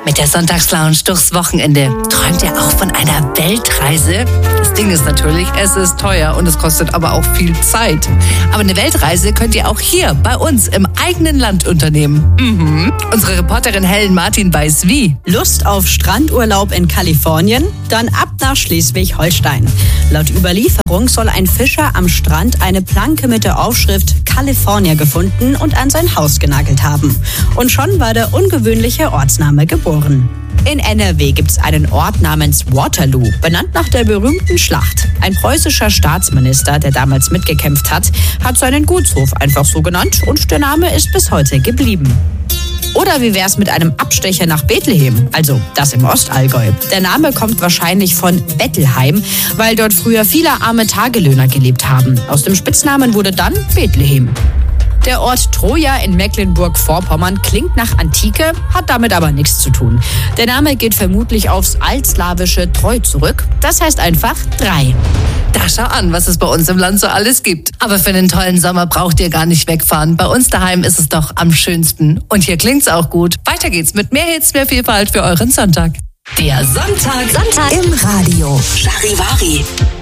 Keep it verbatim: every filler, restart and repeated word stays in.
Mit der Sonntagslounge durchs Wochenende. Träumt ihr auch von einer Weltreise? Das Ding ist natürlich, es ist teuer und es kostet aber auch viel Zeit. Aber eine Weltreise könnt ihr auch hier bei uns im eigenen Land unternehmen. Mhm. Unsere Reporterin Helen Martin weiß wie. Lust auf Strandurlaub in Kalifornien? Dann ab nach Schleswig-Holstein. Laut Überlieferung soll ein Fischer am Strand eine Planke mit der Aufschrift California gefunden und an sein Haus genagelt haben. Und schon war der ungewöhnliche Ortsname geboren. In N R W gibt es einen Ort namens Waterloo, benannt nach der berühmten Schlacht. Ein preußischer Staatsminister, der damals mitgekämpft hat, hat seinen Gutshof einfach so genannt und der Name ist bis heute geblieben. Oder wie wär's mit einem Abstecher nach Bethlehem, also das im Ostallgäu. Der Name kommt wahrscheinlich von Bettelheim, weil dort früher viele arme Tagelöhner gelebt haben. Aus dem Spitznamen wurde dann Bethlehem. Der Ort Troja in Mecklenburg-Vorpommern klingt nach Antike, hat damit aber nichts zu tun. Der Name geht vermutlich aufs altslawische Treu zurück. Das heißt einfach drei. Da schau an, was es bei uns im Land so alles gibt. Aber für einen tollen Sommer braucht ihr gar nicht wegfahren. Bei uns daheim ist es doch am schönsten. Und hier klingt's auch gut. Weiter geht's mit mehr Hits, mehr Vielfalt für euren Sonntag. Der Sonntag, Sonntag im Radio. Charivari.